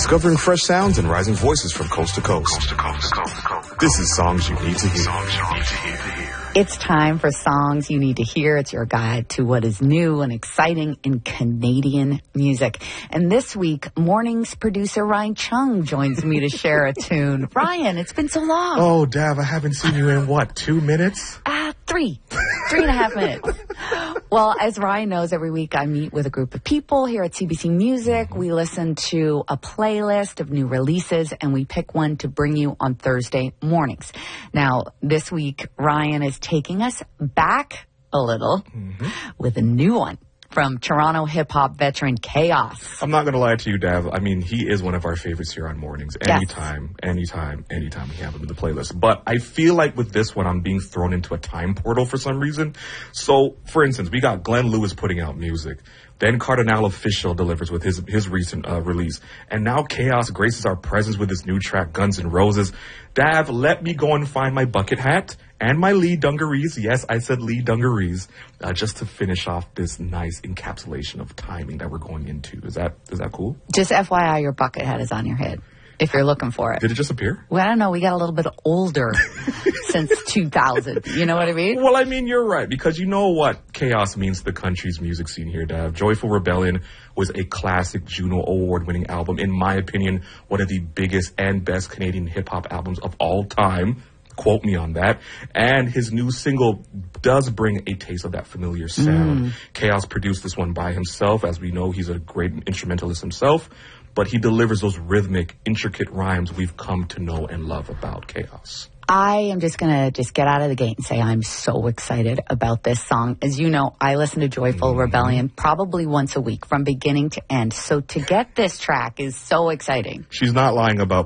discovering fresh sounds and rising voices from coast to coast. This is Songs You Need to Hear. It's time for Songs You Need to Hear. It's your guide to what is new and exciting in Canadian music. And this week, Mornings producer Ryan Chung joins me to share a tune. Ryan, it's been so long. Oh, Dav, I haven't seen you in, 2 minutes? 3.5 minutes. Well, as Ryan knows, every week I meet with a group of people here at CBC Music. We listen to a playlist of new releases, and we pick one to bring you on Thursday mornings. Now, this week, Ryan is taking us back a little with a new one from Toronto hip-hop veteran Chaos. I'm not going to lie to you, Dav. I mean, he is one of our favorites here on Mornings. Anytime we have him in the playlist. But I feel like with this one, I'm being thrown into a time portal for some reason. So, for instance, we got Glenn Lewis putting out music. Then Cardinal Official delivers with his recent release. And now Chaos graces our presence with his new track, Guns N' Roses. Dav, let me go and find my bucket hat and my Lee dungarees. Yes, I said Lee dungarees. Just to finish off this nice encapsulation of timing that we're going into. Is that cool? Just FYI, your bucket hat is on your head, if you're looking for it. Did it just appear? Well, I don't know. We got a little bit older since 2000. You know what I mean? Well, I mean, you're right, because you know what Chaos means to the country's music scene here, Dav. Joyful Rebellion was a classic Juno Award-winning album. In my opinion, one of the biggest and best Canadian hip-hop albums of all time. Quote me on that. And his new single does bring a taste of that familiar sound. Chaos produced this one by himself. As we know, he's a great instrumentalist himself. But he delivers those rhythmic, intricate rhymes we've come to know and love about Chaos. I am just going to get out of the gate and say I'm so excited about this song. As you know, I listen to Joyful Rebellion probably once a week from beginning to end. So to get this track is so exciting. She's not lying about